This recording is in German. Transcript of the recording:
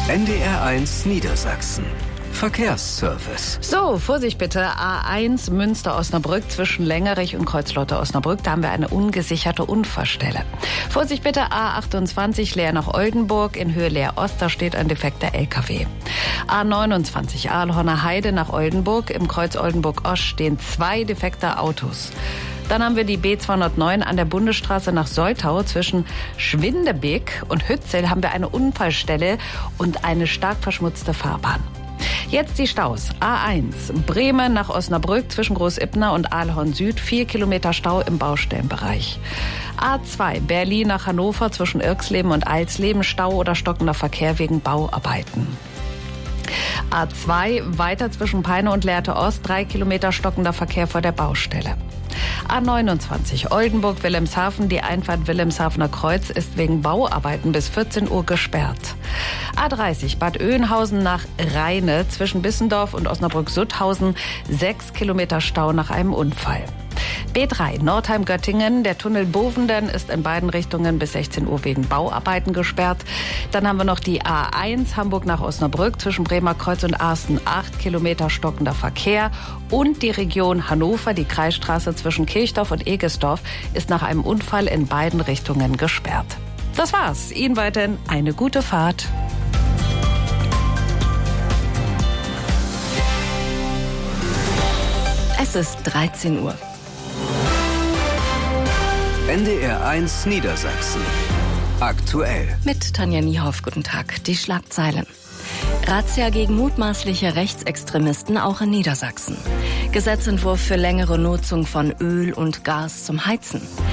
NDR1 Niedersachsen. Verkehrsservice. So, Vorsicht bitte. A1 Münster-Osnabrück zwischen Längerich und Kreuzlotte-Osnabrück. Da haben wir eine ungesicherte Unfallstelle. Vorsicht bitte. A28 Leer nach Oldenburg. In Höhe Leer-Ost, da steht ein defekter LKW. A29 Aalhorner Heide nach Oldenburg. Im Kreuz Oldenburg-Ost stehen 2 defekte Autos. Dann haben wir die B209 an der Bundesstraße nach Soltau. Zwischen Schwindebeck und Hützel haben wir eine Unfallstelle und eine stark verschmutzte Fahrbahn. Jetzt die Staus. A1 Bremen nach Osnabrück zwischen Großippner und Aalhorn Süd. 4 Kilometer Stau im Baustellenbereich. A2 Berlin nach Hannover zwischen Irxleben und Alsleben. Stau oder stockender Verkehr wegen Bauarbeiten. A2 weiter zwischen Peine und Lehrte Ost. 3 Kilometer stockender Verkehr vor der Baustelle. A29 Oldenburg-Wilhelmshaven. Die Einfahrt Wilhelmshavener Kreuz ist wegen Bauarbeiten bis 14 Uhr gesperrt. A30 Bad Oeynhausen nach Rheine zwischen Bissendorf und Osnabrück-Sutthausen. 6 Kilometer Stau nach einem Unfall. B3 Nordheim-Göttingen. Der Tunnel Bovenden ist in beiden Richtungen bis 16 Uhr wegen Bauarbeiten gesperrt. Dann haben wir noch die A1 Hamburg nach Osnabrück zwischen Bremer Kreuz und Arsten. 8 Kilometer stockender Verkehr. Und die Region Hannover, die Kreisstraße zwischen Kirchdorf und Egesdorf, ist nach einem Unfall in beiden Richtungen gesperrt. Das war's. Ihnen weiterhin eine gute Fahrt. Es ist 13 Uhr. NDR1 Niedersachsen. Aktuell. Mit Tanja Niehoff, guten Tag. Die Schlagzeilen. Razzia gegen mutmaßliche Rechtsextremisten auch in Niedersachsen. Gesetzentwurf für längere Nutzung von Öl und Gas zum Heizen.